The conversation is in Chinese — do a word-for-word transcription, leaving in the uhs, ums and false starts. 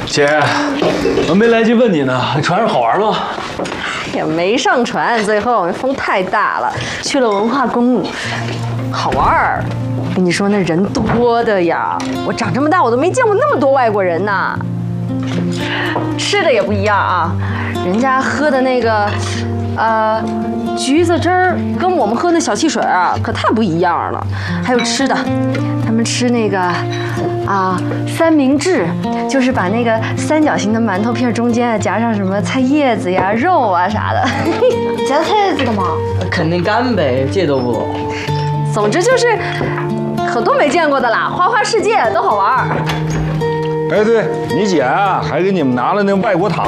姐，我没来及问你呢，船上好玩吗？ 也没上船，最后那风太大了，去了文化宫路，好玩儿。跟你说那人多的呀，我长这么大我都没见过那么多外国人呢。吃的也不一样啊，人家喝的那个，呃，橘子汁儿跟我们喝那小汽水啊可太不一样了。还有吃的，他们吃那个。啊，三明治就是把那个三角形的馒头片中间夹上什么菜叶子呀、肉啊啥的。 夹菜叶子干嘛？ 肯定干呗，这都不懂。 总之就是很多没见过的啦，花花世界都好玩。 哎，对你姐啊，还给你们拿了那外国糖。